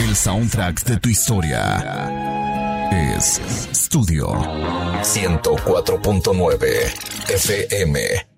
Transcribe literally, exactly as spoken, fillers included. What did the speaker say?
El soundtrack de tu historia es Studio ciento cuatro punto nueve F M.